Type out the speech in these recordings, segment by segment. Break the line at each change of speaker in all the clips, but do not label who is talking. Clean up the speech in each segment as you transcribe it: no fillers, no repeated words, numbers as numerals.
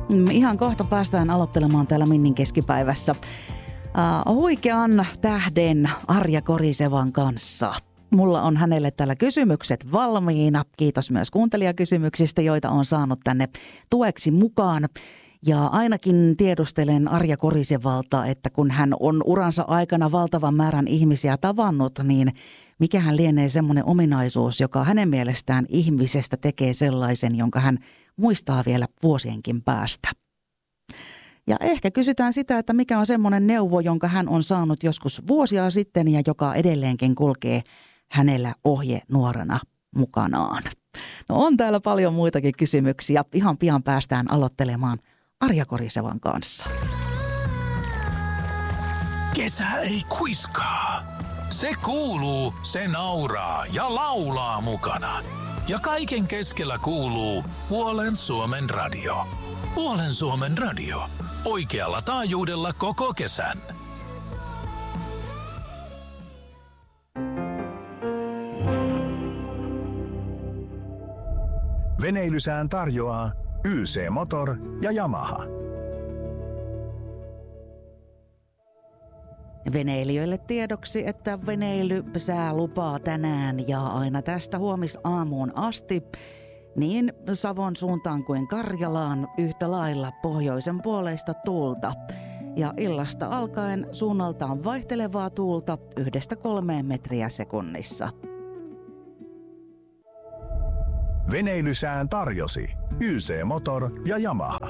Ihan kohta päästään aloittelemaan täällä Minnin keskipäivässä huikean tähden Arja Korisevan kanssa. Mulla on hänelle täällä kysymykset valmiina. Kiitos myös kuuntelijakysymyksistä, joita on saanut tänne tueksi mukaan. Ja ainakin tiedustelen Arja Korisevalta, että kun hän on uransa aikana valtavan määrän ihmisiä tavannut, niin mikähän lienee semmoinen ominaisuus, joka hänen mielestään ihmisestä tekee sellaisen, jonka hän muistaa vielä vuosienkin päästä. Ja ehkä kysytään sitä, että mikä on semmoinen neuvo, jonka hän on saanut joskus vuosia sitten ja joka edelleenkin kulkee hänellä ohjenuorana mukanaan. No on täällä paljon muitakin kysymyksiä. Ihan pian päästään aloittelemaan Arja Korisevan kanssa.
Kesä ei kuiskaa. Se kuuluu, se nauraa ja laulaa mukana. Ja kaiken keskellä kuuluu Puolen Suomen radio. Puolen Suomen radio. Oikealla taajuudella koko kesän.
Veneilysään tarjoaa YC Motor ja Yamaha.
Veneilijöille tiedoksi, että veneily sää lupaa tänään ja aina tästä huomisaamuun asti niin Savon suuntaan kuin Karjalaan yhtä lailla pohjoisen puoleista tuulta. Ja illasta alkaen suunnaltaan vaihtelevaa tuulta 1-3 metriä sekunnissa.
Veneilysään tarjosi YC Motor ja Yamaha.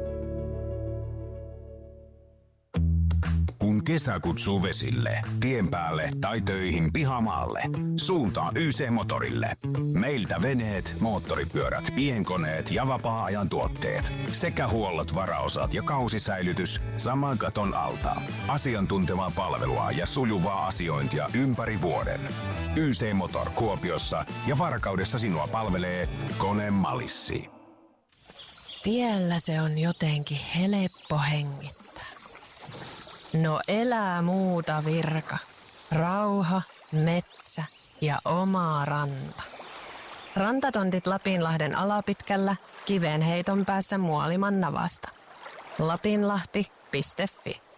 Kun kesä kutsuu vesille, tien päälle tai töihin pihamaalle, suuntaa YC-motorille. Meiltä veneet, moottoripyörät, pienkoneet ja vapaa-ajan tuotteet sekä huollot, varaosat ja kausisäilytys saman katon alta. Asiantuntevaa palvelua ja sujuvaa asiointia ympäri vuoden. YC-motor Kuopiossa ja Varkaudessa sinua palvelee Kone Malissi.
Tiellä se on jotenkin helppo hengittää. No elää muuta virka. Rauha, metsä ja oma ranta. Rantatontit Lapinlahden alapitkällä, kiveen heiton päässä Muoliman navasta. Lapinlahti.fi